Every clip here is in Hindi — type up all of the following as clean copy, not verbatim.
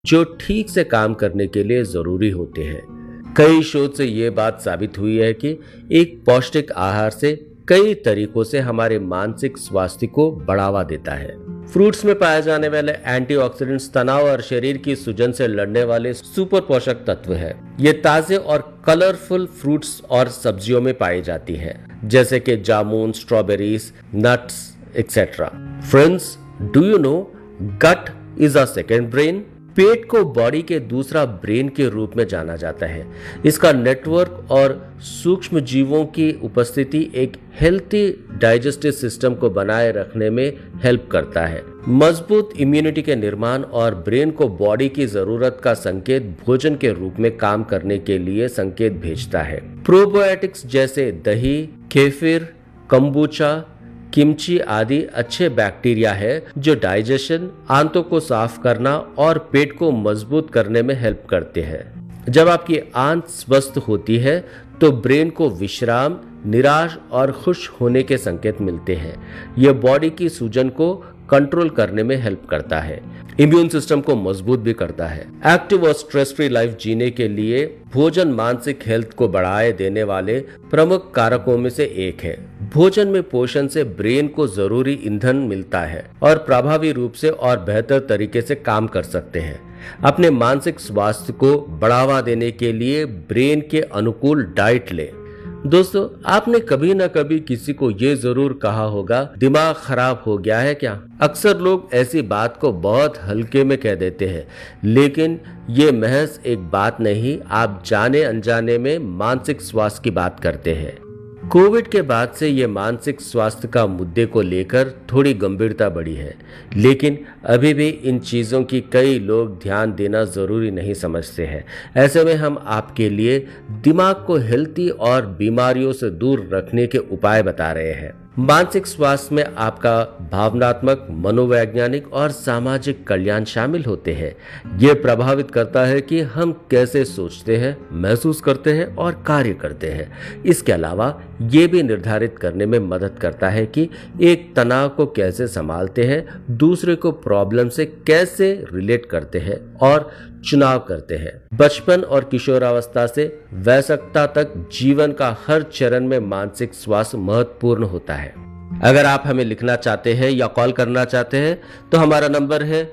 जो ठीक से काम करने के लिए जरूरी होते हैं। कई शोध से ये बात साबित हुई है कि एक पौष्टिक आहार से कई तरीकों से हमारे मानसिक स्वास्थ्य को बढ़ावा देता है। फ्रूट्स में पाए जाने वाले एंटीऑक्सीडेंट्स तनाव और शरीर की सूजन से लड़ने वाले सुपर पोषक तत्व है। ये ताजे और कलरफुल फ्रूट्स और सब्जियों में पाई जाती है, जैसे कि जामुन, strawberries, nuts etcetera. Friends, do you know gut is a second brain? पेट को बॉडी के दूसरा ब्रेन के रूप में जाना जाता है। इसका नेटवर्क और सूक्ष्म जीवों की उपस्थिति एक हेल्थी डाइजेस्टिव सिस्टम को बनाए रखने में हेल्प करता है, मजबूत इम्यूनिटी के निर्माण और ब्रेन को बॉडी की जरूरत का संकेत भोजन के रूप में काम करने के लिए संकेत भेजता है। प्रोबायोटिक्स जैसे दही, केफिर, कंबूचा, किमची आदि अच्छे बैक्टीरिया है जो डाइजेशन, आंतों को साफ करना और पेट को मजबूत करने में हेल्प करते हैं। जब आपकी आंत स्वस्थ होती है तो ब्रेन को विश्राम, निराश और खुश होने के संकेत मिलते हैं। यह बॉडी की सूजन को कंट्रोल करने में हेल्प करता है, इम्यून सिस्टम को मजबूत भी करता है। एक्टिव और स्ट्रेस फ्री लाइफ जीने के लिए भोजन मानसिक हेल्थ को बढ़ाए देने वाले प्रमुख कारकों में से एक है। भोजन में पोषण से ब्रेन को जरूरी ईंधन मिलता है और प्रभावी रूप से और बेहतर तरीके से काम कर सकते हैं। अपने मानसिक स्वास्थ्य को बढ़ावा देने के लिए ब्रेन के अनुकूल डाइट लें। दोस्तों, आपने कभी ना कभी किसी को ये जरूर कहा होगा, दिमाग खराब हो गया है क्या? अक्सर लोग ऐसी बात को बहुत हल्के में कह देते हैं, लेकिन ये महज एक बात नहीं, आप जाने अनजाने में मानसिक स्वास्थ्य की बात करते हैं। कोविड के बाद से ये मानसिक स्वास्थ्य का मुद्दे को लेकर थोड़ी गंभीरता बढ़ी है, लेकिन अभी भी इन चीज़ों की कई लोग ध्यान देना ज़रूरी नहीं समझते हैं। ऐसे में हम आपके लिए दिमाग को हेल्थी और बीमारियों से दूर रखने के उपाय बता रहे हैं। मानसिक स्वास्थ्य में आपका भावनात्मक, मनोवैज्ञानिक और सामाजिक कल्याण शामिल होते हैं। ये प्रभावित करता है कि हम कैसे सोचते हैं, महसूस करते हैं और कार्य करते हैं। इसके अलावा ये भी निर्धारित करने में मदद करता है कि एक तनाव को कैसे संभालते हैं, दूसरे को प्रॉब्लम से कैसे रिलेट करते हैं और चुनाव करते हैं। बचपन और किशोरावस्था से वयस्कता तक जीवन का हर चरण में मानसिक स्वास्थ्य महत्वपूर्ण होता है। अगर आप हमें लिखना चाहते हैं या कॉल करना चाहते हैं तो हमारा नंबर है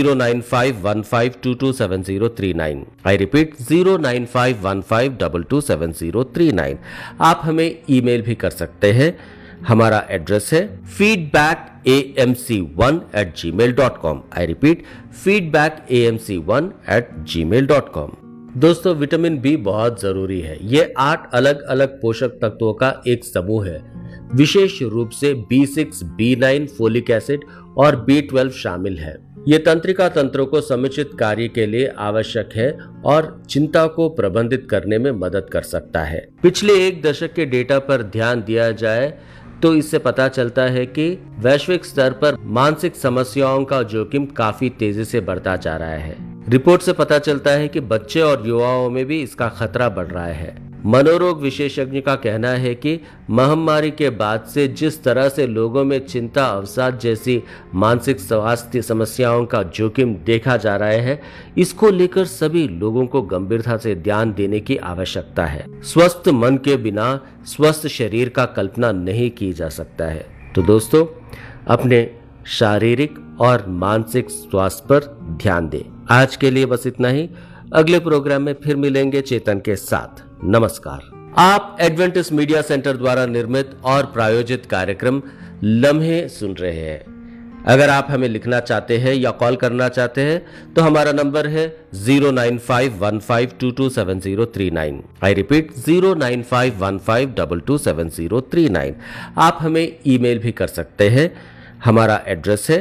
09515227039। I repeat 09515227039। आप हमें ईमेल भी कर सकते हैं। हमारा एड्रेस है feedbackamc1@gmail.com। I repeat feedbackamc1@gmail.com। दोस्तों, विटामिन बी बहुत जरूरी है। ये 8 अलग अलग पोषक तत्वों का एक समूह है। विशेष रूप से B6, B9, फोलिक एसिड और B12 शामिल है। ये तंत्रिका तंत्रों को समुचित कार्य के लिए आवश्यक है और चिंता को प्रबंधित करने में मदद कर सकता है। पिछले एक दशक के डेटा पर ध्यान दिया जाए तो इससे पता चलता है कि वैश्विक स्तर पर मानसिक समस्याओं का जोखिम काफी तेजी से बढ़ता जा रहा है। रिपोर्ट से पता चलता है कि बच्चे और युवाओं में भी इसका खतरा बढ़ रहा है। मनोरोग विशेषज्ञ का कहना है कि महामारी के बाद से जिस तरह से लोगों में चिंता, अवसाद जैसी मानसिक स्वास्थ्य समस्याओं का जोखिम देखा जा रहा है, इसको लेकर सभी लोगों को गंभीरता से ध्यान देने की आवश्यकता है। स्वस्थ मन के बिना स्वस्थ शरीर का कल्पना नहीं की जा सकता है। तो दोस्तों, अपने शारीरिक और मानसिक स्वास्थ्य पर ध्यान दें। आज के लिए बस इतना ही। अगले प्रोग्राम में फिर मिलेंगे चेतन के साथ। नमस्कार। आप एडवेंटिस्ट मीडिया सेंटर द्वारा निर्मित और प्रायोजित कार्यक्रम लम्हे सुन रहे हैं। अगर आप हमें लिखना चाहते हैं या कॉल करना चाहते हैं तो हमारा नंबर है 09515227039। I repeat 09515227039। आप हमें ईमेल भी कर सकते हैं। हमारा एड्रेस है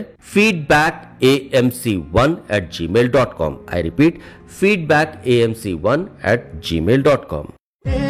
feedbackamc1@gmail.com। I repeat feedbackamc1@gmail.com।